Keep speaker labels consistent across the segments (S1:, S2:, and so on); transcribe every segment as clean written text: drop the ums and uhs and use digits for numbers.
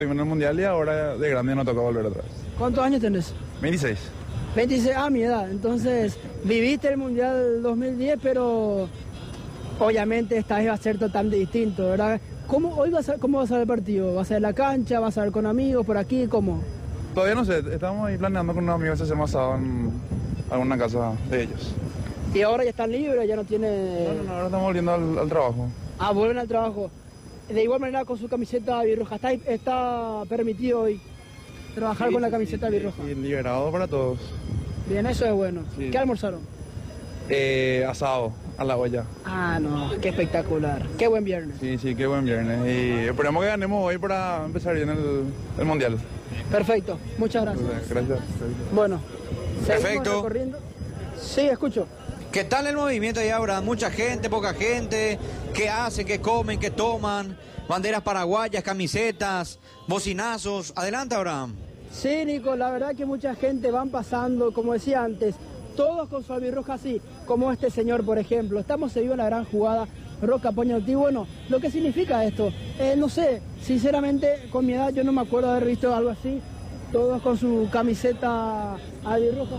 S1: En el mundial y ahora de grande no toca volver otra vez.
S2: ¿Cuántos años tenés?
S1: 26.
S2: 26, mi edad. Entonces, viviste el Mundial 2010, pero obviamente esta vez va a ser totalmente distinto, ¿verdad? ¿Cómo va a ser el partido? ¿Va a ser en la cancha? ¿Va a ser con amigos por aquí? ¿Cómo?
S1: Todavía no sé, estamos ahí planeando con unos amigos si hacemos asado en alguna casa de ellos.
S2: ¿Y ahora ya están libres? ¿Ya no tiene...?
S1: No, ahora estamos volviendo al trabajo.
S2: Vuelven al trabajo. De igual manera con su camiseta birroja. ¿Está permitido hoy trabajar con la camiseta birroja?
S1: Y liberado para todos.
S2: Bien, eso es bueno.
S1: Sí.
S2: ¿Qué almorzaron?
S1: Asado a la olla.
S2: No, qué espectacular. Qué buen viernes.
S1: Sí, qué buen viernes. Y esperemos que ganemos hoy para empezar bien el mundial.
S2: Perfecto, muchas gracias.
S1: Gracias.
S2: Bueno,
S3: perfecto.
S2: Recorriendo. Sí, escucho.
S3: ¿Qué tal el movimiento ahí, Abraham? Mucha gente, poca gente. ¿Qué hacen? ¿Qué comen? ¿Qué toman? Banderas paraguayas, camisetas, bocinazos. Adelante, Abraham.
S2: Sí, Nico, la verdad que mucha gente van pasando, como decía antes, todos con su albirroja así, como este señor, por ejemplo. Estamos en vivo en la gran jugada Roca Poñotti. Bueno, lo que significa esto, no sé, sinceramente, con mi edad yo no me acuerdo de haber visto algo así, todos con su camiseta albirroja.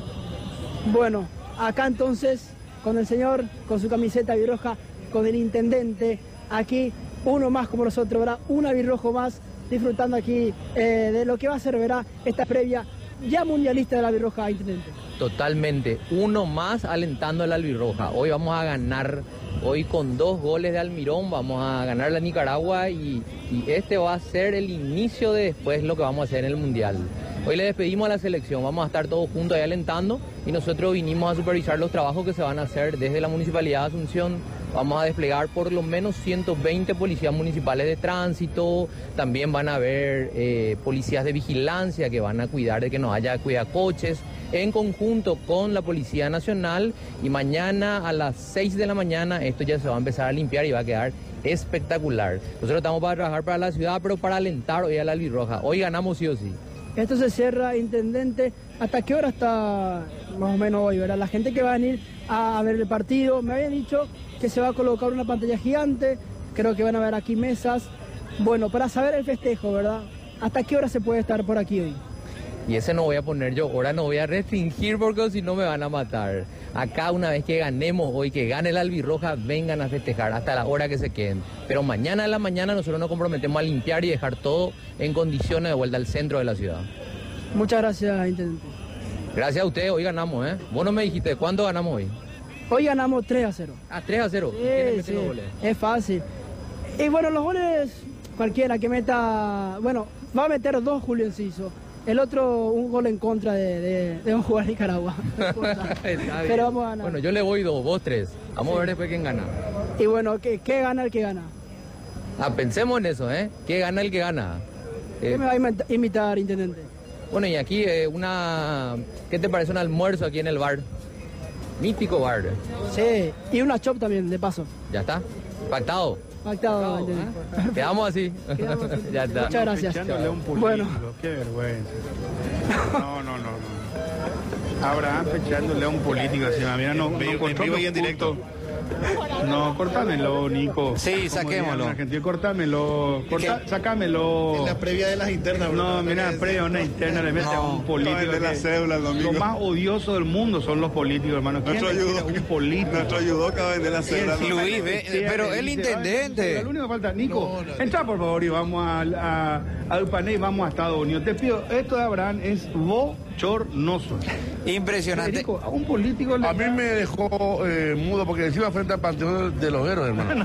S2: Bueno, acá entonces, con el señor, con su camiseta albirroja, con el intendente, aquí uno más como nosotros, ¿verdad? Un albirrojo más, disfrutando aquí de lo que va a ser, ¿verdad? Esta previa ya mundialista de la albirroja, intendente.
S4: Totalmente, uno más alentando a la albirroja. Hoy vamos a ganar, hoy con 2 goles de Almirón vamos a ganar la Nicaragua y este va a ser el inicio de después lo que vamos a hacer en el mundial. Hoy le despedimos a la selección, vamos a estar todos juntos ahí alentando y nosotros vinimos a supervisar los trabajos que se van a hacer desde la Municipalidad de Asunción. Vamos a desplegar por lo menos 120 policías municipales de tránsito, también van a haber policías de vigilancia que van a cuidar de que no haya cuidacoches, en conjunto con la Policía Nacional, y mañana a las 6 de la mañana esto ya se va a empezar a limpiar y va a quedar espectacular. Nosotros estamos para trabajar para la ciudad, pero para alentar hoy a la albirroja. Hoy ganamos sí o sí.
S2: Esto se cierra, intendente. ¿Hasta qué hora está más o menos hoy, verdad? La gente que va a venir a ver el partido, me habían dicho que se va a colocar una pantalla gigante, creo que van a ver aquí mesas. Bueno, para saber el festejo, ¿verdad? ¿Hasta qué hora se puede estar por aquí hoy?
S4: Y ese no voy a poner yo, ahora no voy a restringir porque si no me van a matar. Acá una vez que ganemos hoy, que gane la albirroja, vengan a festejar hasta la hora que se queden. Pero mañana a la mañana nosotros nos comprometemos a limpiar y dejar todo en condiciones de vuelta al centro de la ciudad.
S2: Muchas gracias, intendente.
S4: Gracias a ustedes, hoy ganamos, ¿eh? Vos no me dijiste, ¿cuándo ganamos hoy?
S2: Hoy ganamos 3-0.
S4: 3-0.
S2: Sí, los goles? Es fácil. Y bueno, los goles, cualquiera que meta, bueno, va a meter 2 Julio Enciso. El otro, un gol en contra de un jugador de Nicaragua. Pero vamos a ganar.
S4: Bueno, yo le voy 2, vos 3. Vamos a ver después quién gana.
S2: Y bueno, ¿qué gana el que gana?
S4: Pensemos en eso, ¿eh? ¿Qué gana el que gana?
S2: ¿Qué me va a invitar, intendente?
S4: Bueno, y aquí ¿qué te parece un almuerzo aquí en el bar? Mítico bar.
S2: Sí, y una chop también, de paso.
S4: ¿Ya está? ¿Pactado?
S2: Pactado, intendente.
S4: Quedamos así.
S2: Quedamos así.
S4: Ya está.
S2: Muchas gracias.
S5: Bueno. Qué vergüenza. No. Abraham echándole a un político así, mira, no vivo y en directo. No, cortámelo, Nico.
S3: Sí, saquémoslo.
S5: Cortámelo, sacámelo.
S6: En la previa de las internas.
S5: No, mira, previa de una interna le mete a un político.
S6: De la cédula,
S5: lo más odioso del mundo son los políticos, hermano.
S6: Nuestro ayudó vende la cédula.
S3: Luis, pero el intendente.
S5: Lo único que falta, Nico, entra por favor y vamos a Upané y vamos a Estados Unidos. Te pido, esto de Abraham es bochornoso.
S3: Impresionante.
S5: Nico, a un político
S6: a mí me dejó mudo porque encima frente al Panteón de los Héroes, hermano.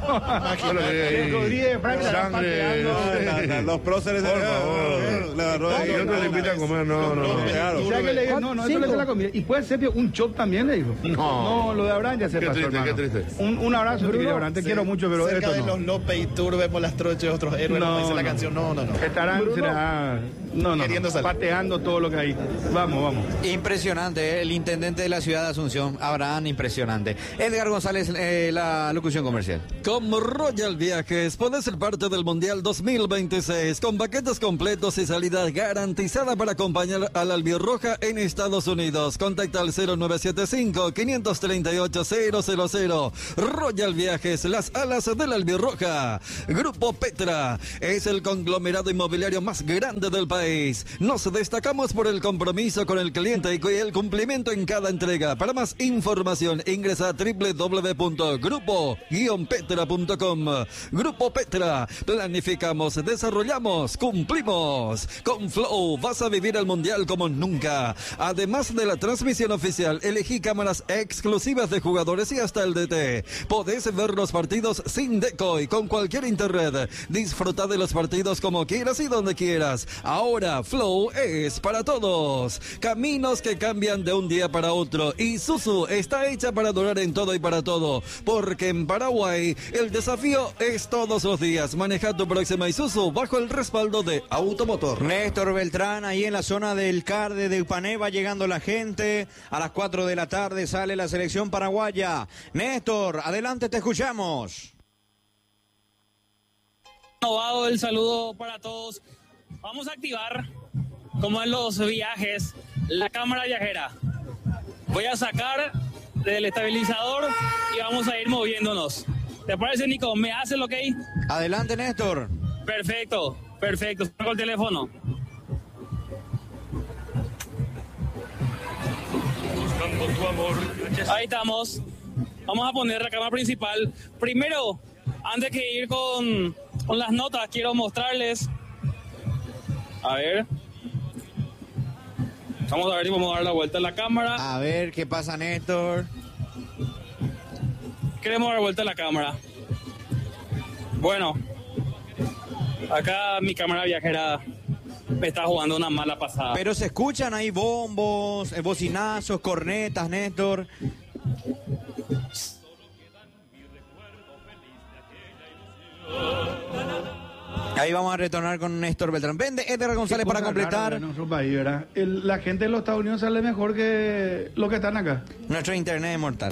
S6: Los próceres de...
S5: Por favor.
S6: Y otro le invita a comer, no.
S5: Eso le hace la comida. Y puede ser un chop también, le dijo. No, lo de Abraham ya se pasó, hermano. Qué triste. Un abrazo, Abraham, te quiero mucho, pero
S6: cerca
S5: esto
S6: de los López y Tur vemos las troches, otros héroes, como dice la canción. No.
S5: Estarán, no, pateando todo lo que hay. Vamos.
S3: Impresionante, el intendente de la ciudad de Asunción, Abraham, impresionante. Edgar González, la locución comercial.
S7: Con Royal Viajes podés ser parte del Mundial 2026 con paquetes completos y salida garantizada para acompañar a la albirroja en Estados Unidos. Contacta al 0975-538-000. Royal Viajes, las alas de la albirroja. Grupo Petra es el conglomerado inmobiliario más grande del país. Nos destacamos por el compromiso con el cliente y el cumplimiento en cada entrega. Para más información ingresa a www.grupo-petra.com. Grupo Petra, planificamos, desarrollamos, cumplimos. Con Flow vas a vivir el mundial como nunca. Además de la transmisión oficial, elegí cámaras exclusivas de jugadores y hasta el DT. Podés ver los partidos sin decoy, con cualquier internet. Disfruta de los partidos como quieras y donde quieras. Ahora Flow es para todos. Caminos que cambian de un día para otro. Isuzu está hecha para durar en todo y para todo. Porque en Paraguay el desafío es todos los días. Maneja tu próxima Isuzu bajo el respaldo de Automotor.
S3: Néstor Beltrán, ahí en la zona del CAR de Upané va llegando la gente. A las 4 de la tarde sale la selección paraguaya. Néstor, adelante, te escuchamos.
S8: Renovado el saludo para todos. Vamos a activar, como en los viajes, la cámara viajera. Voy a sacar del estabilizador y vamos a ir moviéndonos. ¿Te parece, Nico? ¿Me hace el ok?
S3: Adelante, Néstor.
S8: Perfecto. Saco el teléfono. Ahí estamos. Vamos a poner la cámara principal. Primero, antes que ir con las notas, quiero mostrarles. A ver. Vamos a ver si vamos a dar la vuelta a la cámara.
S3: A ver qué pasa, Néstor.
S8: Queremos dar vuelta a la cámara. Bueno, acá mi cámara viajera me está jugando una mala pasada.
S3: Pero se escuchan ahí bombos, bocinazos, cornetas, Néstor. Ahí vamos a retornar con Néstor Beltrán. Vende Edgar González para completar.
S5: En nuestro país, ¿verdad? La gente de los Estados Unidos sale mejor que los que están acá.
S3: Nuestro internet es mortal.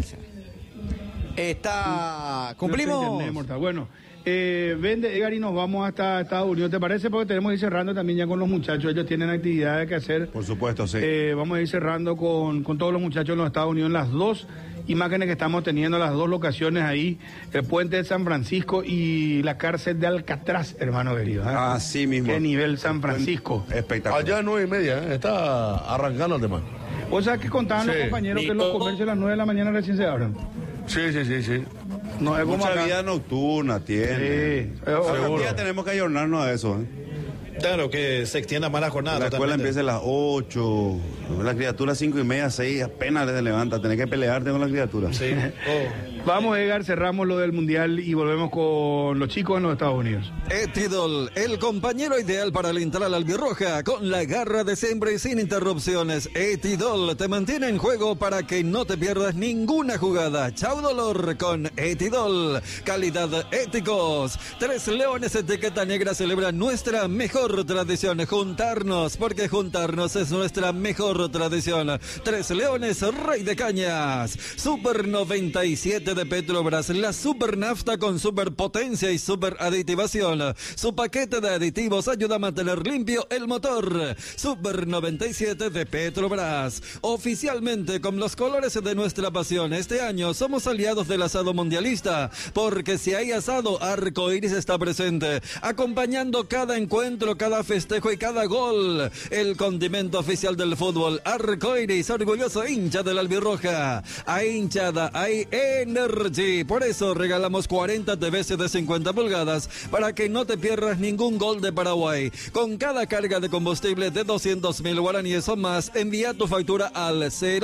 S3: ¿Cumplimos?
S5: Internet es mortal. Bueno, vende Edgar y nos vamos hasta Estados Unidos, ¿te parece? Porque tenemos que ir cerrando también ya con los muchachos. Ellos tienen actividades que hacer.
S9: Por supuesto, sí.
S5: Vamos a ir cerrando con todos los muchachos en los Estados Unidos en las dos imágenes que estamos teniendo, las dos locaciones ahí, el puente de San Francisco y la cárcel de Alcatraz, hermano querido.
S9: Así mismo.
S5: Qué nivel San Francisco.
S9: Espectacular.
S6: Allá 9:30, está arrancando el tema.
S5: O sea, que contaban los compañeros que los comercios a las 9 de la mañana recién se abren.
S6: Sí.
S5: No, es
S9: Mucha
S5: como
S9: vida nocturna tiene.
S5: Sí,
S9: Algún día tenemos que ayornarnos a eso.
S10: Claro, que se extienda más la jornada.
S9: La escuela empieza a las 8, la criatura 5:30, 6, apenas se levanta. Tenés que pelearte con la criatura.
S10: Sí.
S5: Vamos, Edgar, cerramos lo del Mundial y volvemos con los chicos en los Estados Unidos.
S7: Etidol, el compañero ideal para alentar a la albirroja, con la garra de siempre y sin interrupciones. Etidol te mantiene en juego para que no te pierdas ninguna jugada. Chau dolor con Etidol. Calidad éticos. Tres Leones Etiqueta Negra celebra nuestra mejor tradición. Juntarnos, porque juntarnos es nuestra mejor tradición. Tres Leones, Rey de Cañas. Super 97 de Petrobras, la super nafta con superpotencia y super aditivación. Su paquete de aditivos ayuda a mantener limpio el motor. Super 97 de Petrobras, oficialmente con los colores de nuestra pasión. Este año somos aliados del asado mundialista, porque si hay asado, Arcoiris está presente, acompañando cada encuentro, cada festejo y cada gol. El condimento oficial del fútbol, Arcoiris, orgulloso hincha de la albirroja. Hay hinchada, hay Energy. Por eso regalamos 40 TVs de 50 pulgadas para que no te pierdas ningún gol de Paraguay. Con cada carga de combustible de 200.000 guaraníes o más, envía tu factura al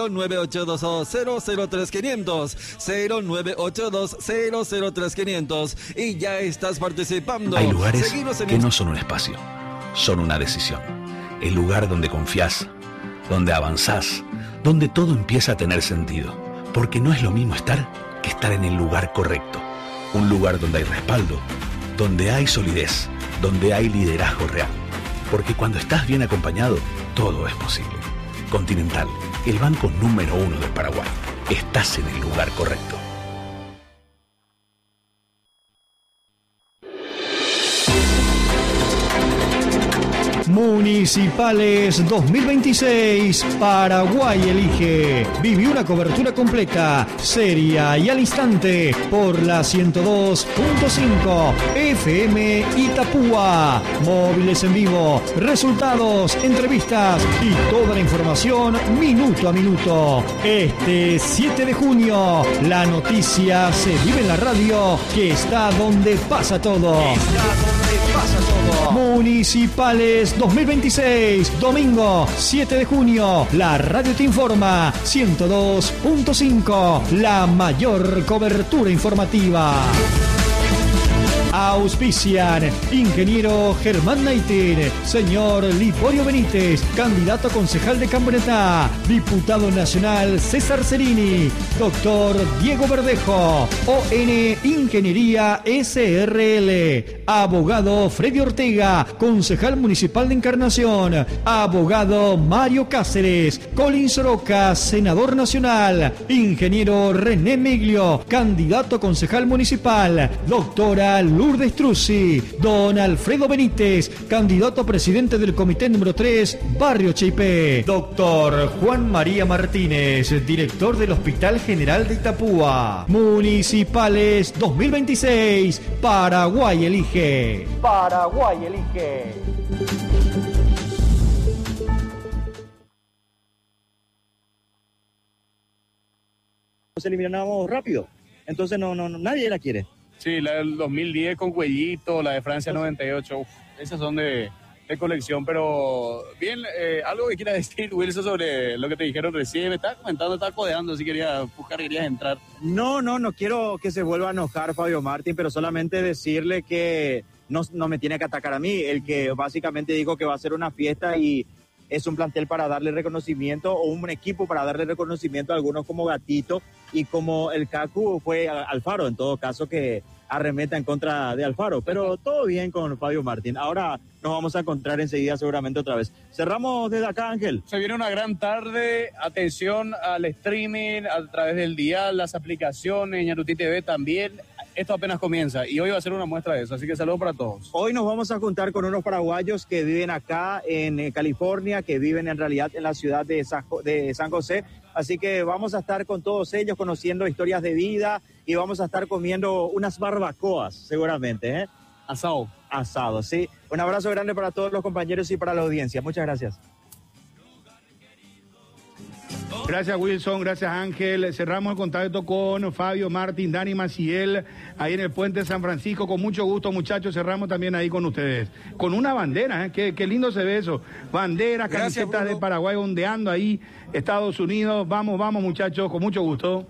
S7: 0982003500, 0982003500 y ya estás participando.
S11: Hay lugares que no son un espacio, son una decisión. El lugar donde confías, donde avanzás, donde todo empieza a tener sentido. Porque no es lo mismo estar que estar en el lugar correcto. Un lugar donde hay respaldo, donde hay solidez, donde hay liderazgo real. Porque cuando estás bien acompañado, todo es posible. Continental, el banco número 1 del Paraguay. Estás en el lugar correcto.
S12: Municipales 2026, Paraguay elige. Viví una cobertura completa, seria y al instante por la 102.5 FM Itapúa. Móviles en vivo, resultados, entrevistas y toda la información minuto a minuto. Este 7 de junio, la noticia se vive en la radio, que está donde pasa todo. Municipales 2026, domingo 7 de junio, la radio te informa, 102.5, la mayor cobertura informativa. Auspician ingeniero Germán Naitin, señor Liborio Benítez, candidato a concejal de Cambretá, diputado nacional César Cerini, doctor Diego Verdejo, ON Ingeniería SRL, abogado Freddy Ortega, concejal municipal de Encarnación, abogado Mario Cáceres, Colin Soroca, senador nacional, ingeniero René Miglio, candidato a concejal municipal, doctora Lourdes Truzzi, don Alfredo Benítez, candidato a presidente del comité número 3, Barrio Cheipé, doctor Juan María Martínez, director del Hospital General de Itapúa. Municipales 2026, Paraguay elige. Paraguay elige.
S13: Nos eliminamos rápido, entonces nadie la quiere.
S5: Sí, la del 2010 con Cuellito, la de Francia 98, esas son de colección, pero bien, algo que quieras decir, Wilson, sobre lo que te dijeron recién. Me estaba comentando, estaba codeando, si querías entrar.
S13: No quiero que se vuelva a enojar Fabio Martín, pero solamente decirle que no me tiene que atacar a mí, el que básicamente dijo que va a ser una fiesta y es un plantel para darle reconocimiento, o un equipo para darle reconocimiento a algunos como Gatito, y como el Cacu fue Alfaro, en todo caso, que arremeta en contra de Alfaro. Pero todo bien con Fabio Martín. Ahora nos vamos a encontrar enseguida seguramente otra vez. Cerramos desde acá, Ángel.
S5: Se viene una gran tarde. Atención al streaming a través del dial, las aplicaciones, Ñaruti TV también. Esto apenas comienza y hoy va a ser una muestra de eso, así que saludos para todos.
S13: Hoy nos vamos a juntar con unos paraguayos que viven acá en California, que viven en realidad en la ciudad de San José, así que vamos a estar con todos ellos conociendo historias de vida y vamos a estar comiendo unas barbacoas seguramente, ¿eh? Asado, sí. Un abrazo grande para todos los compañeros y para la audiencia. Muchas gracias.
S5: Gracias, Wilson, gracias, Ángel. Cerramos el contacto con Fabio Martín, Dani Maciel, ahí en el puente de San Francisco. Con mucho gusto, muchachos, cerramos también ahí con ustedes. Con una bandera, ¿eh? Qué lindo se ve eso. Banderas, camisetas de Paraguay ondeando ahí, Estados Unidos. Vamos, muchachos, con mucho gusto.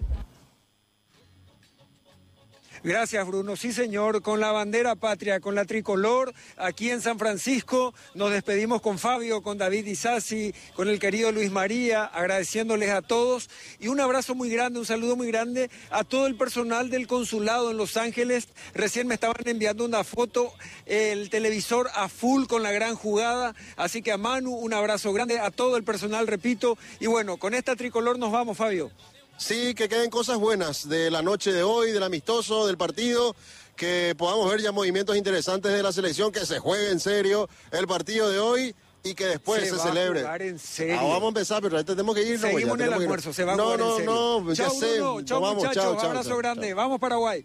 S14: Gracias, Bruno. Sí, señor, con la bandera patria, con la tricolor, aquí en San Francisco. Nos despedimos con Fabio, con David Isasi, con el querido Luis María, agradeciéndoles a todos. Y un abrazo muy grande, un saludo muy grande a todo el personal del consulado en Los Ángeles. Recién me estaban enviando una foto, el televisor a full con la gran jugada. Así que a Manu, un abrazo grande, a todo el personal, repito. Y bueno, con esta tricolor nos vamos, Fabio.
S15: Sí, que queden cosas buenas de la noche de hoy, del amistoso, del partido, que podamos ver ya movimientos interesantes de la selección, que se juegue en serio el partido de hoy y que después se celebre.
S14: A jugar en serio.
S15: Vamos a empezar, pero ahorita tenemos que irnos.
S14: Seguimos en el almuerzo, se va a jugar en serio.
S15: No, ya sé.
S14: Chau, muchachos, abrazo grande. Chau. Vamos, Paraguay.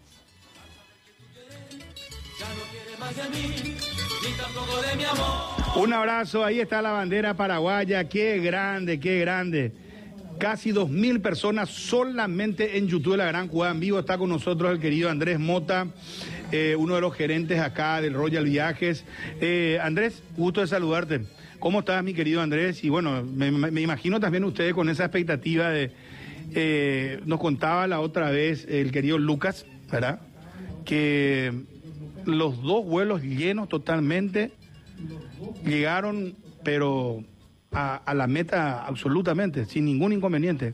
S5: Un abrazo, ahí está la bandera paraguaya, qué grande, qué grande. Casi 2.000 personas solamente en YouTube, la gran jugada en vivo. Está con nosotros el querido Andrés Mota, uno de los gerentes acá del Royal Viajes. Andrés, gusto de saludarte. ¿Cómo estás, mi querido Andrés? Y bueno, me imagino también ustedes con esa expectativa de... nos contaba la otra vez el querido Lucas, ¿verdad? Que los 2 vuelos llenos totalmente llegaron, pero... A la meta absolutamente, sin ningún inconveniente.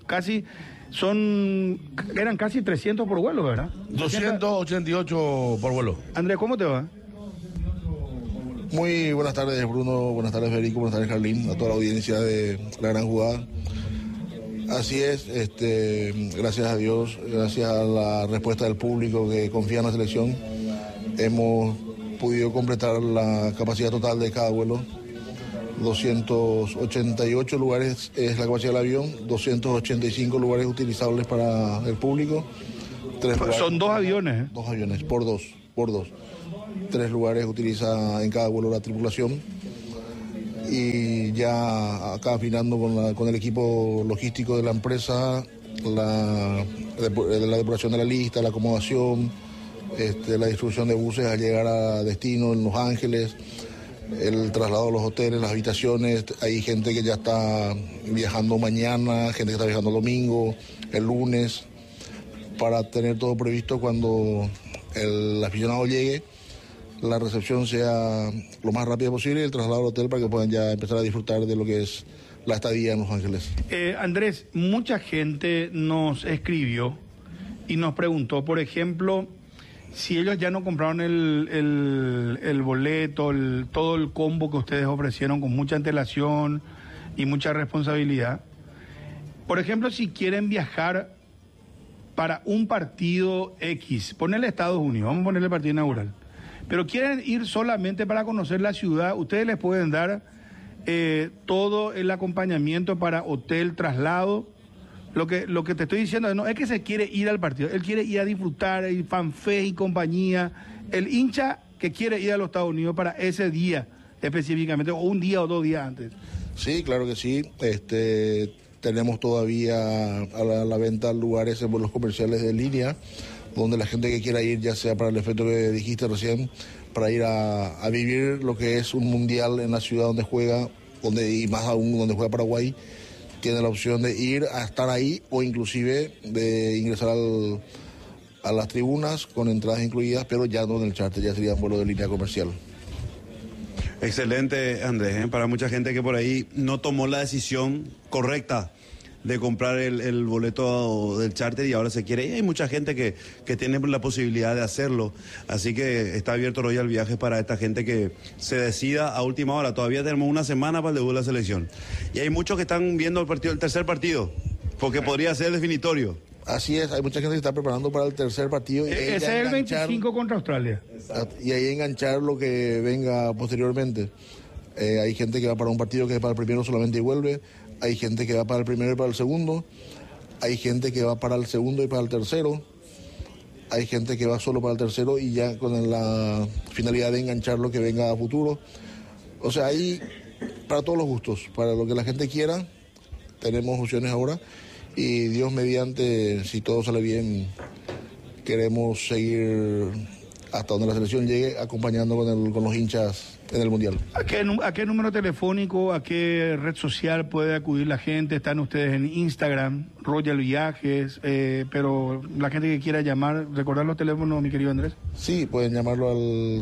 S5: Eran casi 300 por vuelo, ¿verdad?
S6: 288 por vuelo.
S5: Andrés, ¿cómo te va?
S6: Muy buenas tardes, Bruno, buenas tardes, Federico, buenas tardes, Carlín, a toda la audiencia de La Gran Jugada. Así es, gracias a Dios, gracias a la respuesta del público que confía en la selección, hemos podido completar la capacidad total de cada vuelo. 288 lugares es la capacidad del avión, 285 lugares utilizables para el público.
S5: Son 2 aviones.
S6: 2 aviones, por dos. 3 lugares utiliza en cada vuelo la tripulación. Y ya acá afinando con el equipo logístico de la empresa, la depuración de la lista, la acomodación, la distribución de buses al llegar a destino en Los Ángeles, el traslado a los hoteles, las habitaciones. Hay gente que ya está viajando mañana, gente que está viajando el domingo, el lunes, para tener todo previsto cuando el aficionado llegue, la recepción sea lo más rápida posible y el traslado al hotel para que puedan ya empezar a disfrutar de lo que es la estadía en Los Ángeles.
S5: Andrés, mucha gente nos escribió y nos preguntó, por ejemplo, si ellos ya no compraron el boleto, todo el combo que ustedes ofrecieron con mucha antelación y mucha responsabilidad. Por ejemplo, si quieren viajar para un partido X, ponerle Estados Unidos, vamos a ponerle el partido inaugural, pero quieren ir solamente para conocer la ciudad, ustedes les pueden dar todo el acompañamiento para hotel, traslado. Lo que te estoy diciendo no es que se quiere ir al partido, él quiere ir a disfrutar, y fanfare y compañía. El hincha que quiere ir a los Estados Unidos para ese día específicamente, o un día o 2 días antes.
S6: Sí, claro que sí. Tenemos todavía a la venta lugares en vuelos comerciales de línea, donde la gente que quiera ir, ya sea para el efecto que dijiste recién, para ir a vivir lo que es un mundial en la ciudad donde juega, y más aún donde juega Paraguay, tiene la opción de ir a estar ahí o inclusive de ingresar a las tribunas con entradas incluidas, pero ya no en el charter, ya sería un vuelo de línea comercial.
S9: Excelente, Andrés, para mucha gente que por ahí no tomó la decisión correcta de comprar el boleto del charter y ahora se quiere ir. Hay mucha gente que tiene la posibilidad de hacerlo, así que está abierto Royal Viajes para esta gente que se decida a última hora. Todavía tenemos una semana para el debut de la selección y hay muchos que están viendo el tercer partido, porque podría ser el definitorio.
S6: Así es, hay mucha gente que está preparando para el tercer partido.
S5: Ese es el 25 contra Australia.
S6: Y ahí enganchar lo que venga posteriormente. Hay gente que va para un partido que es para el primero solamente y vuelve. Hay gente que va para el primero y para el segundo. Hay gente que va para el segundo y para el tercero. Hay gente que va solo para el tercero y ya con la finalidad de enganchar lo que venga a futuro. O sea, hay para todos los gustos, para lo que la gente quiera, tenemos opciones ahora. Y Dios mediante, si todo sale bien, queremos seguir hasta donde la selección llegue, acompañando con los hinchas en el Mundial.
S5: ¿A qué número telefónico, a qué red social puede acudir la gente? Están ustedes en Instagram, Royal Viajes, pero la gente que quiera llamar, ¿recordar los teléfonos, mi querido Andrés?
S6: Sí, pueden llamarlo al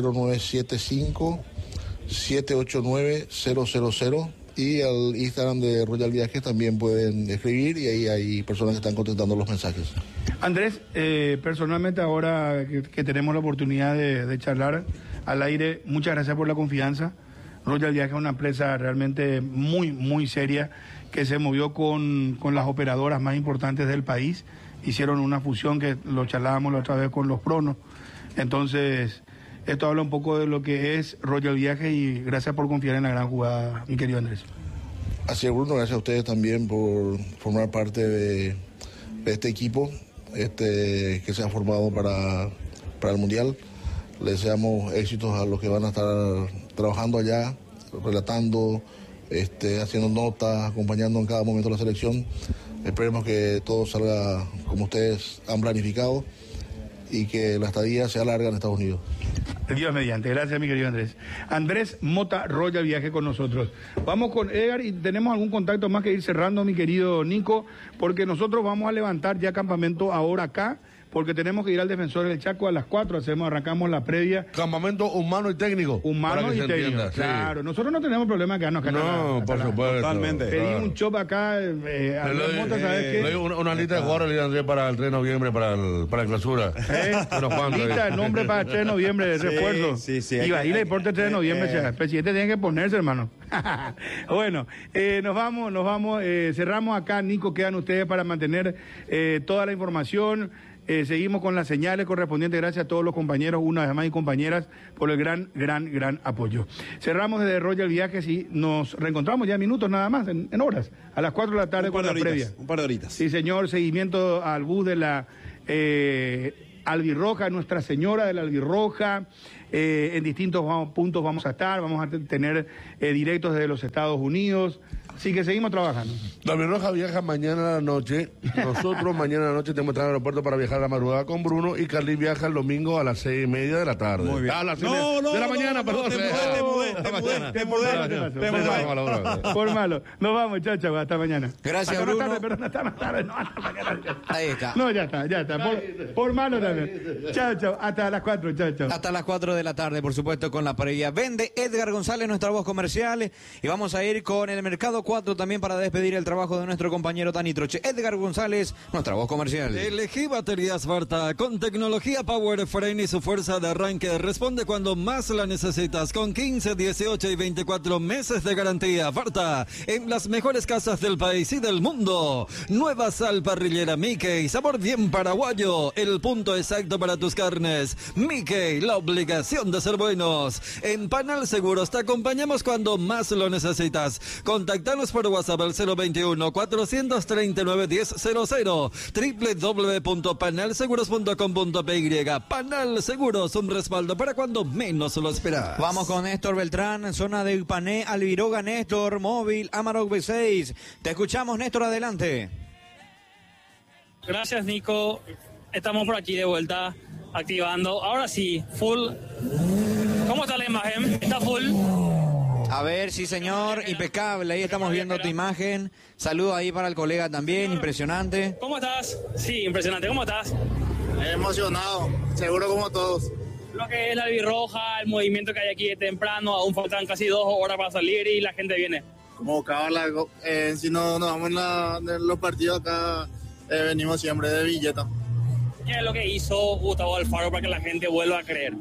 S6: 0975-789-000 y al Instagram de Royal Viajes también pueden escribir y ahí hay personas que están contestando los mensajes.
S5: Andrés, personalmente ahora que tenemos la oportunidad de charlar al aire, muchas gracias por la confianza. Royal Viajes es una empresa realmente muy, muy seria que se movió con las operadoras más importantes del país. Hicieron una fusión que lo charlábamos la otra vez con los Pronos. Entonces, esto habla un poco de lo que es Royal Viajes y gracias por confiar en La Gran Jugada, mi querido Andrés.
S6: Así es, Bruno, gracias a ustedes también por formar parte de este equipo que se ha formado para el Mundial. Les deseamos éxitos a los que van a estar trabajando allá, relatando, haciendo notas, acompañando en cada momento la selección. Esperemos que todo salga como ustedes han planificado y que la estadía sea larga en Estados Unidos.
S5: Dios mediante. Gracias, mi querido Andrés. Andrés Mota, Royal Viaje con nosotros. Vamos con Edgar y tenemos algún contacto más que ir cerrando, mi querido Nico, porque nosotros vamos a levantar ya campamento ahora acá porque tenemos que ir al Defensor del Chaco a las 4, arrancamos la previa.
S16: Campamento humano y técnico.
S5: Humano y técnico,
S16: entienda,
S5: claro.
S16: sí.
S5: Nosotros no tenemos problema de quedarnos acá.
S16: No, por supuesto.
S5: Totalmente. Pedí un chop acá,
S16: una lista de jugadores para el 3 de noviembre, para la clausura.
S5: Lista de nombre para el 3 de noviembre de refuerzo. Y Bahía Deporte el 3 de noviembre, el presidente tiene que ponerse, hermano. Bueno, nos vamos, cerramos acá. Nico, quedan ustedes para mantener toda la información. Seguimos con las señales correspondientes. Gracias a todos los compañeros, una vez más, y compañeras, por el gran apoyo. Cerramos desde Royal Viajes y nos reencontramos ya en minutos nada más, en horas, a las 4 de la tarde con la previa.
S9: Un par de horitas.
S5: Sí, señor, seguimiento al bus de la Albirroja, Nuestra Señora de la Albirroja. En distintos puntos vamos a estar, vamos a tener directos desde los Estados Unidos. Así que seguimos trabajando.
S16: La Albirroja viaja mañana a la noche. Nosotros mañana a la noche tenemos que estar en el aeropuerto para viajar a la madrugada con Bruno. Y Carly viaja el domingo a las 6:30 de la tarde.
S9: Muy bien.
S16: A las 6 de la mañana, perdón.
S5: Te mudé. Por malo. Nos vamos, chao, hasta mañana.
S3: Gracias,
S5: hasta
S3: Bruno.
S5: Perdón, hasta más tarde. No, hasta mañana.
S3: Ahí está.
S5: No, ya está. Por malo también. Chao. Hasta las 4, chao.
S3: Hasta las 4 de la tarde, por supuesto, con la previa. Vende Edgar González, nuestra voz comercial. Y vamos a ir con el Mercado 4 también para despedir el trabajo de nuestro compañero Dani Troche. Edgar González, nuestra voz comercial.
S7: Elegí baterías Varta con tecnología Power Frame y su fuerza de arranque. Responde cuando más la necesitas con 15, 18 y 24 meses de garantía. Varta, en las mejores casas del país y del mundo. Nueva sal parrillera Mickey, sabor bien paraguayo. El punto exacto para tus carnes. Mickey, la obligación de ser buenos. En Panal Seguros te acompañamos cuando más lo necesitas. Contactanos por WhatsApp al 021-439-1000, www.panalseguros.com.py. Panal Seguros, un respaldo para cuando menos lo esperas.
S3: Vamos con Néstor Beltrán, zona de Ipané, Albiroga, Néstor, móvil, Amarok B6. Te escuchamos, Néstor, adelante.
S8: Gracias, Nico. Estamos por aquí de vuelta, activando. Ahora sí, full. ¿Cómo está la imagen? ¿Está full?
S3: A ver, sí, señor, impecable. Ahí estamos viendo tu imagen. Saludo ahí para el colega también, impresionante.
S8: ¿Cómo estás? Sí, impresionante. ¿Cómo estás?
S17: Emocionado, seguro como todos.
S8: Lo que es la Albirroja, el movimiento que hay aquí de temprano, aún faltan casi 2 horas para salir y la gente viene.
S17: Como cábala, si no nos vamos en los partidos acá, venimos siempre de billeta.
S8: ¿Qué es lo que hizo Gustavo Alfaro para que la gente vuelva a creer?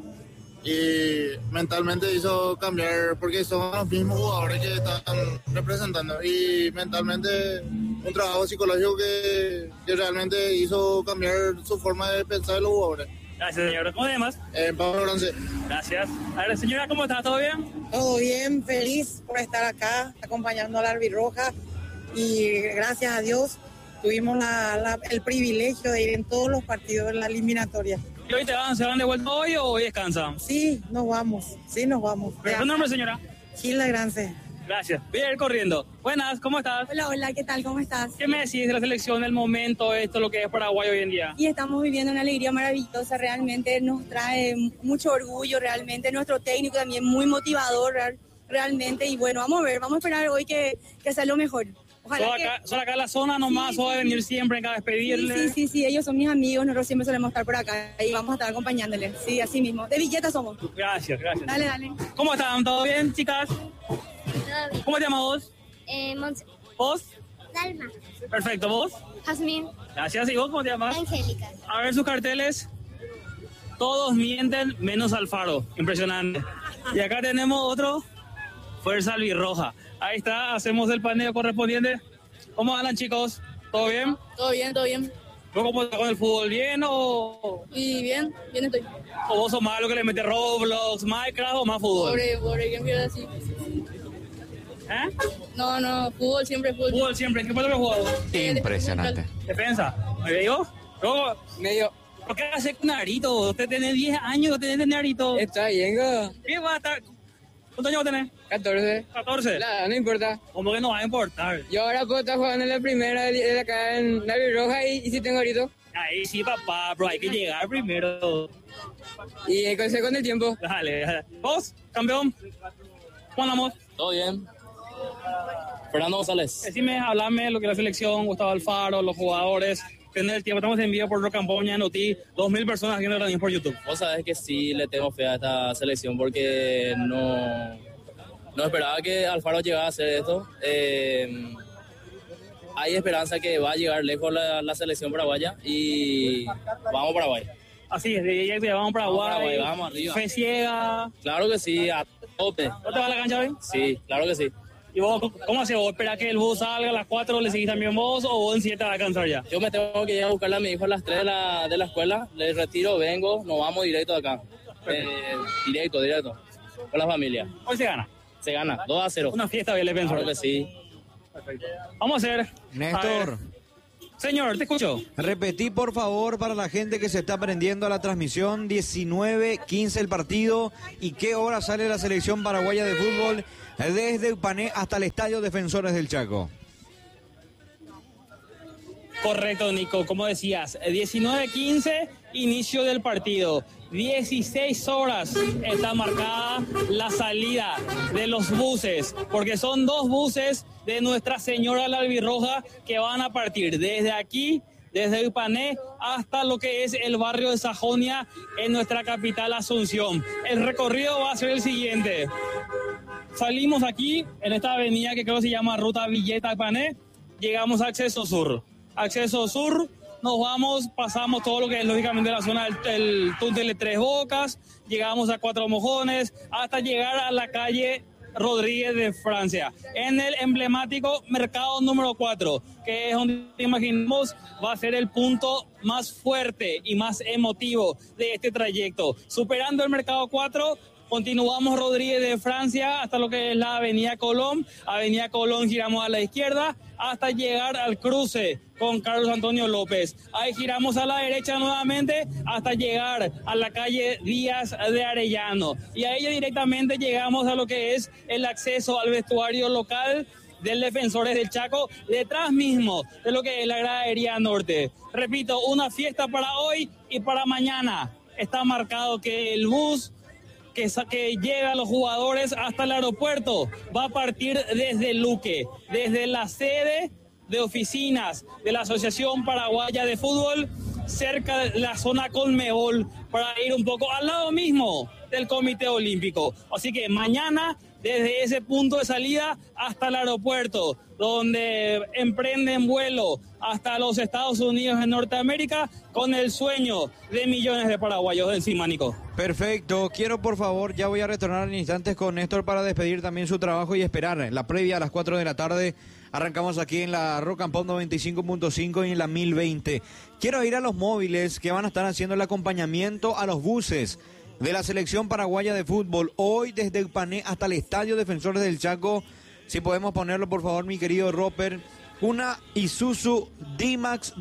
S17: Y mentalmente hizo cambiar, porque son los mismos jugadores que están representando, y mentalmente un trabajo psicológico que realmente hizo cambiar su forma de pensar de los jugadores.
S8: Gracias, señor. ¿Cómo te llamas?
S17: Pablo Bronce.
S8: Gracias. A ver, señora, ¿cómo está? ¿Todo bien?
S18: Todo bien, feliz por estar acá acompañando a la Albirroja, y gracias a Dios tuvimos el privilegio de ir en todos los partidos de la eliminatoria.
S8: ¿Y hoy se van de vuelta hoy o hoy descansan?
S18: Sí, nos vamos.
S8: ¿Pero su nombre, señora?
S18: Gilda Grance.
S8: Gracias. Voy a ir corriendo. Buenas, ¿cómo estás?
S19: Hola, ¿qué tal? ¿Cómo estás?
S8: ¿Qué me decís de la selección, del momento, esto, lo que es Paraguay hoy en día?
S19: Y estamos viviendo una alegría maravillosa, realmente nos trae mucho orgullo, realmente. Nuestro técnico también muy motivador, realmente. Y bueno, vamos a esperar hoy que sea lo mejor.
S8: Son acá en la zona nomás, o de venir siempre en cada despedirle.
S19: Sí, ellos son mis amigos, nosotros siempre solemos estar por acá y vamos a estar acompañándoles, sí, así mismo. De Villeta somos.
S8: Gracias.
S19: Dale.
S8: ¿Cómo están? ¿Todo bien, chicas?
S20: Todo bien.
S8: ¿Cómo te llamas vos?
S20: Monse.
S8: ¿Vos?
S20: Dalma.
S8: Perfecto, ¿vos?
S20: Jazmín.
S8: Gracias, ¿y vos cómo te llamas?
S20: Angélica.
S8: A ver sus carteles. Todos mienten menos Alfaro. Impresionante. Y acá tenemos otro. Fuerza Albirroja. Ahí está, hacemos el paneo correspondiente. ¿Cómo andan, chicos? ¿Todo bien?
S19: Todo bien.
S8: ¿Vos cómo estás con el fútbol? ¿Bien o...?
S19: Y bien estoy.
S8: ¿O vos sos malo que le metes Roblox, Minecraft o más fútbol?
S19: Pobre, ¿quién quiere así? No, fútbol siempre.
S8: Fútbol siempre, ¿en qué parte has jugado?
S3: Impresionante.
S8: ¿Defensa? ¿Me veo? ¿Cómo?
S21: Medio.
S8: ¿Por qué hace Narito? Usted tiene 10 años, usted tiene Narito.
S21: Está bien,
S8: ¿Qué va a estar...? ¿Cuántos años tenés?
S21: 14.
S8: ¿14?
S21: No importa.
S8: ¿Cómo que no va a importar?
S21: Yo ahora puedo estar jugando en la primera de acá en la Albirroja y si tengo ahorita.
S8: Ahí sí, papá, pero hay que llegar primero.
S21: Y el consejo con el tiempo.
S8: Dale. ¿Vos, campeón? ¿Cómo andamos?
S21: Todo bien. Fernando González.
S8: Decime, hablame lo que es la selección, Gustavo Alfaro, los jugadores. tener el tiempo. Estamos en vivo por Rocampoña, Noti, 2.000 personas viendo también por YouTube.
S1: Vos sabés que sí le tengo fe a esta selección porque no esperaba que Alfaro llegara a hacer esto. Hay esperanza que va a llegar lejos la selección paraguaya y vamos Paraguay.
S8: Así es, vamos Paraguay,
S1: vamos arriba.
S8: Fe ciega.
S1: Claro que sí, a tope.
S8: ¿No te va a la cancha hoy?
S1: Sí, claro que sí.
S8: ¿Y vos, cómo haces? ¿Vos esperás que el bus salga a las 4, le seguís también vos, o vos en 7 vas a cansar ya?
S1: Yo me tengo que ir a buscarle a mi hijo a las 3 de la escuela, le retiro, vengo, nos vamos directo de acá. Directo, con la familia.
S8: ¿Hoy se gana?
S1: Se gana, 2-0.
S8: Una fiesta, bien le pensó.
S1: Claro que sí.
S8: Perfecto. Vamos a hacer.
S3: Néstor.
S8: Señor, te escucho.
S3: Repetí, por favor, para la gente que se está prendiendo a la transmisión, 19:15 el partido. ¿Y qué hora sale la selección paraguaya de fútbol desde Upané hasta el Estadio Defensores del Chaco?
S8: Correcto, Nico. Como decías, 19:15, inicio del partido. 16 horas está marcada la salida de los buses, porque son 2 buses de Nuestra Señora la Albirroja que van a partir desde aquí, desde Upané, hasta lo que es el barrio de Sajonia en nuestra capital Asunción. El recorrido va a ser el siguiente. Salimos aquí, en esta avenida que creo que se llama Ruta Villeta-Upané, llegamos a Acceso Sur. Acceso Sur, nos vamos, pasamos todo lo que es lógicamente la zona del túnel de Tres Bocas, llegamos a Cuatro Mojones, hasta llegar a la calle Rodríguez de Francia, en el emblemático mercado número 4, que es donde imaginamos va a ser el punto más fuerte y más emotivo de este trayecto. Superando el mercado 4, continuamos Rodríguez de Francia hasta lo que es la Avenida Colón. Avenida Colón giramos a la izquierda hasta llegar al cruce con Carlos Antonio López. Ahí giramos a la derecha nuevamente hasta llegar a la calle Díaz de Arellano. Y ahí directamente llegamos a lo que es el acceso al vestuario local del Defensores del Chaco, detrás mismo de lo que es la gradería norte. Repito, una fiesta para hoy y para mañana. Está marcado que el bus que lleva a los jugadores hasta el aeropuerto va a partir desde Luque, desde la sede de oficinas de la Asociación Paraguaya de Fútbol, cerca de la zona Conmebol, para ir un poco al lado mismo del Comité Olímpico. Así que mañana, desde ese punto de salida hasta el aeropuerto, donde emprenden vuelo hasta los Estados Unidos de Norteamérica, con el sueño de millones de paraguayos encima, Nico.
S3: Perfecto. Quiero, por favor, ya voy a retornar en instantes con Néstor para despedir también su trabajo y esperar la previa a las 4 de la tarde. Arrancamos aquí en la Rock and Pop 95.5 y en la 1020. Quiero ir a los móviles que van a estar haciendo el acompañamiento a los buses de la selección paraguaya de fútbol, hoy desde Upané hasta el Estadio Defensores del Chaco. Si podemos ponerlo, por favor, mi querido Roper. Una Isuzu D-Max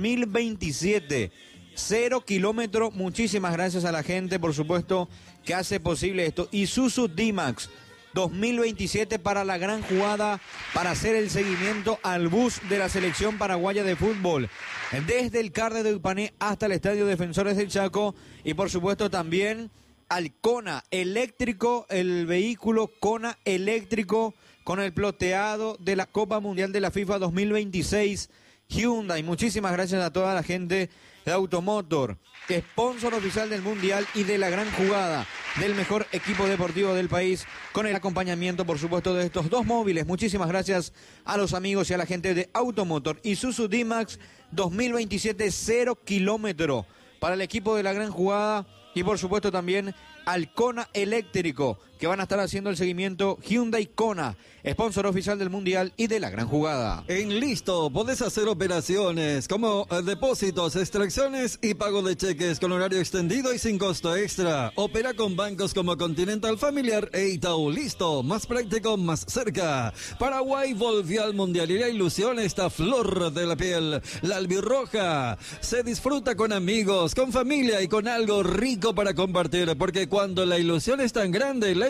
S3: 2027, 0 kilómetros. Muchísimas gracias a la gente, por supuesto, que hace posible esto. Isuzu D-Max 2027 para la gran jugada, para hacer el seguimiento al bus de la selección paraguaya de fútbol, desde el CAR de Upané hasta el Estadio Defensores del Chaco, y por supuesto también al Kona eléctrico, el vehículo Kona eléctrico con el ploteado de la Copa Mundial de la FIFA 2026 Hyundai. Muchísimas gracias a toda la gente de Automotor, sponsor oficial del Mundial y de la gran jugada del mejor equipo deportivo del país, con el acompañamiento, por supuesto, de estos 2 móviles. Muchísimas gracias a los amigos y a la gente de Automotor. Isuzu D-Max 2027, 0 kilómetro para el equipo de la gran jugada, y por supuesto también al Kona eléctrico, que van a estar haciendo el seguimiento Hyundai Kona, sponsor oficial del Mundial y de la gran jugada.
S7: En Listo podés hacer operaciones como depósitos, extracciones y pago de cheques con horario extendido y sin costo extra. Opera con bancos como Continental, Familiar e Itaú. Listo, más práctico, más cerca. Paraguay volvió al Mundial y la ilusión está a flor de la piel. La albirroja se disfruta con amigos, con familia y con algo rico para compartir, porque cuando la ilusión es tan grande, la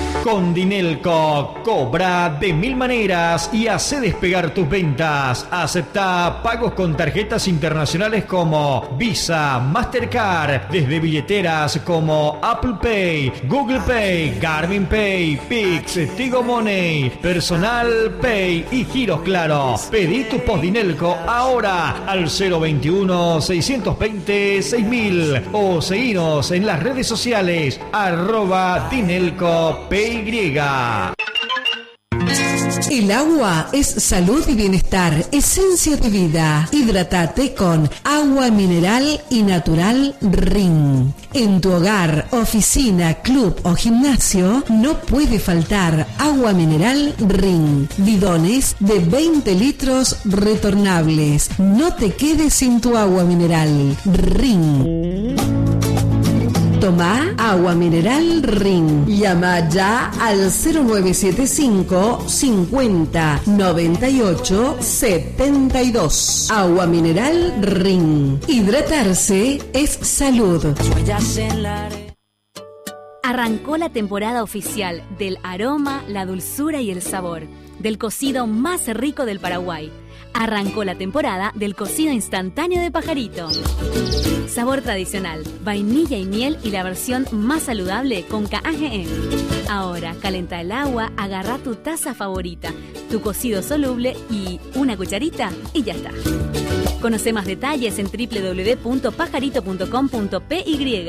S2: Roja.
S12: Con Dinelco, cobra de 1000 maneras y hace despegar tus ventas. Acepta pagos con tarjetas internacionales como Visa, Mastercard, desde billeteras como Apple Pay, Google Pay, Garmin Pay, Pix, Tigo Money, Personal Pay y giros Claro. Pedí tu post Dinelco ahora al 021-620-6000 o seguinos en las redes sociales @DinelcoPay.
S2: El agua es salud y bienestar, esencia de vida. Hidrátate con agua mineral y natural Ring. En tu hogar, oficina, club o gimnasio no puede faltar agua mineral Ring. Bidones de 20 litros retornables. No te quedes sin tu agua mineral Ring. Toma agua mineral Ring. Llama ya al 0975 50 98 72. Agua mineral Ring. Hidratarse es salud.
S22: Arrancó la temporada oficial del aroma, la dulzura y el sabor del cocido más rico del Paraguay. Arrancó la temporada del cocido instantáneo de Pajarito. Sabor tradicional, vainilla y miel y la versión más saludable con KAGM. Ahora, calenta el agua, agarra tu taza favorita, tu cocido soluble y una cucharita y ya está. Conoce más detalles en www.pajarito.com.py.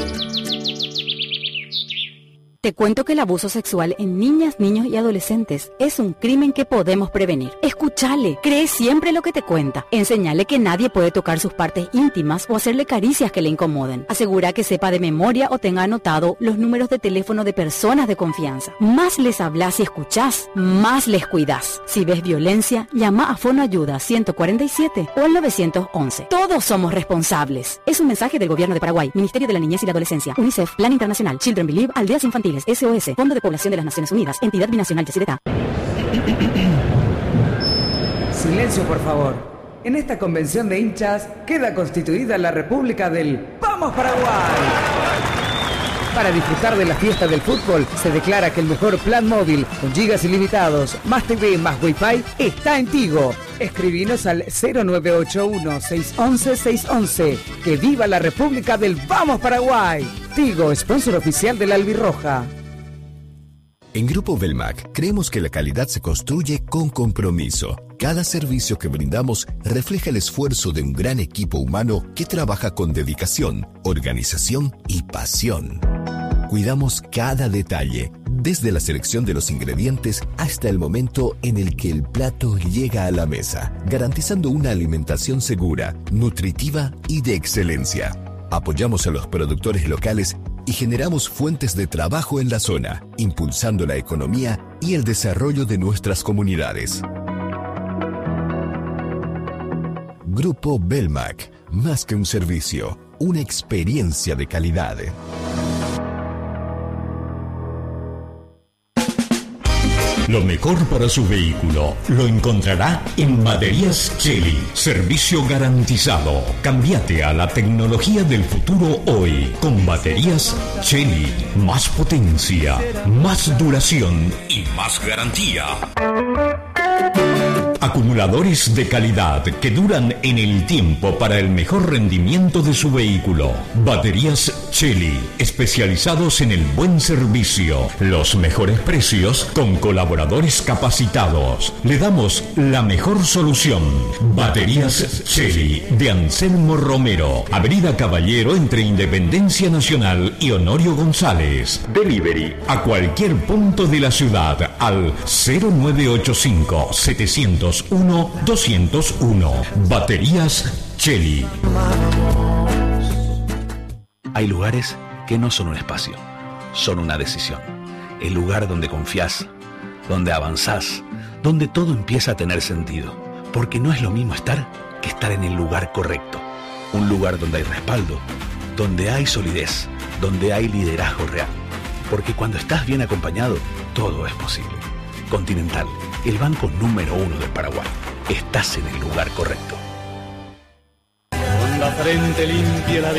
S22: Te cuento que el abuso sexual en niñas, niños y adolescentes es un crimen que podemos prevenir. Escúchale, cree siempre lo que te cuenta. Enséñale que nadie puede tocar sus partes íntimas o hacerle caricias que le incomoden. Asegura que sepa de memoria o tenga anotado los números de teléfono de personas de confianza. Más les hablas y escuchás, más les cuidás. Si ves violencia, llama a Fono Ayuda 147 o al 911. Todos somos responsables. Es un mensaje del Gobierno de Paraguay, Ministerio de la Niñez y la Adolescencia, UNICEF, Plan Internacional, Children Believe, Aldeas Infantiles, SOS, Fondo de Población de las Naciones Unidas, Entidad Binacional Yacyretá.
S23: Silencio, por favor. En esta convención de hinchas queda constituida la República del ¡Vamos Paraguay! Para disfrutar de la fiesta del fútbol, se declara que el mejor plan móvil, con gigas ilimitados, más TV, más Wi-Fi, está en Tigo. Escribinos al 0981-611-611. ¡Que viva la República del ¡Vamos Paraguay! Tigo, sponsor oficial de la Albirroja.
S24: En Grupo Belmac creemos que la calidad se construye con compromiso. Cada servicio que brindamos refleja el esfuerzo de un gran equipo humano que trabaja con dedicación, organización y pasión. Cuidamos cada detalle, desde la selección de los ingredientes hasta el momento en el que el plato llega a la mesa, garantizando una alimentación segura, nutritiva y de excelencia. Apoyamos a los productores locales y generamos fuentes de trabajo en la zona, impulsando la economía y el desarrollo de nuestras comunidades. Grupo Belmac, más que un servicio, una experiencia de calidad.
S25: Lo mejor para su vehículo lo encontrará en Baterías Cheli. Servicio garantizado. Cámbiate a la tecnología del futuro hoy con Baterías Cheli. Más potencia, más duración y más garantía. Acumuladores de calidad que duran en el tiempo para el mejor rendimiento de su vehículo. Baterías Cheli, especializados en el buen servicio, los mejores precios con colaboradores capacitados. Le damos la mejor solución. Baterías Cheli de Anselmo Romero, Avenida Caballero entre Independencia Nacional y Honorio González. Delivery a cualquier punto de la ciudad al 0985 701 201. Baterías Cheli.
S11: Hay lugares que no son un espacio, son una decisión. El lugar donde confías, donde avanzás, donde todo empieza a tener sentido. Porque no es lo mismo estar que estar en el lugar correcto. Un lugar donde hay respaldo, donde hay solidez, donde hay liderazgo real. Porque cuando estás bien acompañado, todo es posible. Continental, el banco número 1 del Paraguay. Estás en el lugar correcto.
S26: Con la frente limpia, la